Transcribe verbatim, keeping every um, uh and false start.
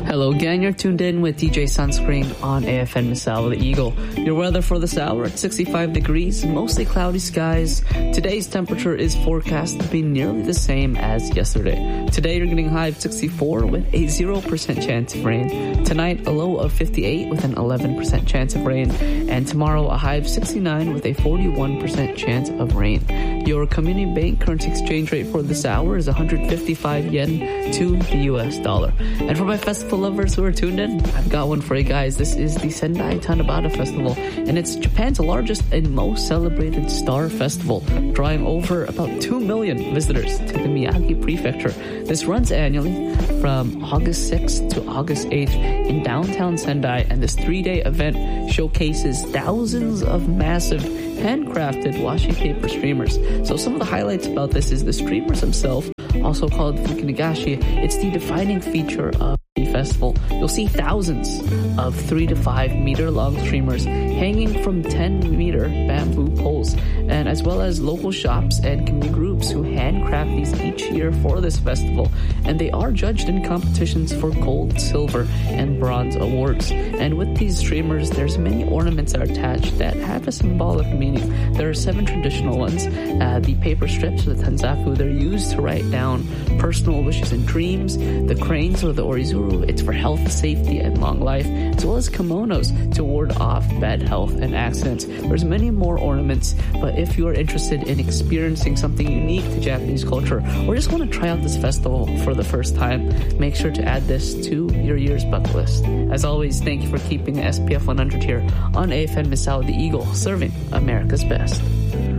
Hello again, you're tuned in with D J Sunscreen on A F N Misawa the Eagle. Your weather for this hour at sixty-five degrees, mostly cloudy skies. Today's temperature is forecast to be nearly the same as yesterday. Today you're getting a high of sixty-four with a zero percent chance of rain. Tonight a low of fifty-eight with an eleven percent chance of rain. And tomorrow a high of sixty-nine with a forty-one percent chance of rain. Your Community Bank currency exchange rate for this hour is one hundred fifty-five yen to the U S dollar. And for my festival lovers who are tuned in, I've got one for you guys. This is the Sendai Tanabata Festival, and it's Japan's largest and most celebrated star festival, drawing over about two million visitors to the Miyagi Prefecture. This runs annually from August sixth to August eighth in downtown Sendai, and this three-day event showcases thousands of massive handcrafted washi paper streamers. So some of the highlights about this is the streamers themselves, also called Fukinagashi. It's the defining feature of the festival. You'll see thousands of three to five meter long streamers hanging from ten meter bamboo poles, and as well as local shops and community groups who handcraft these each year for this festival. And they are judged in competitions for gold, silver, and bronze awards. And with these streamers, there's many ornaments that are attached that have a symbolic meaning. There are seven traditional ones. Uh, the paper strips, or the tanzaku, they're used to write down personal wishes and dreams. The cranes, or the orizuru, it's for health, safety, and long life, as well as kimonos to ward off bad health and accidents. There's many more ornaments, but if you are interested in experiencing something unique to Japanese culture, or just want to try out this festival for the first time, make sure to add this to your year's bucket list. As always, thank you for keeping S P F one hundred here on A F N Misawa the Eagle, serving America's best.